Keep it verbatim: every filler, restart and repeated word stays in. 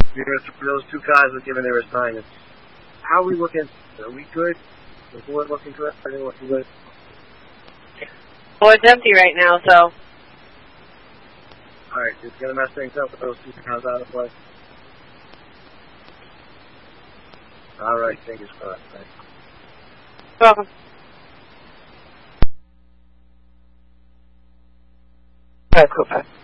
You're going to throw those two cars are given their assignments. How are we looking? Are we good? Is the board looking good? Are they looking good? Well, it's empty right now, so. Alright, it's going to mess things up with those two cars out of play. Alright, fingers crossed. Thanks. Welcome. Alright, cool.